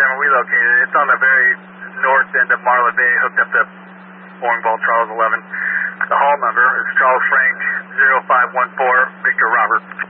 Cameron, we located it. It's on the very north end of Marla Bay, hooked up to Boring Ball Charles 11. The hall number is Charles Frank 0514 Victor Robert.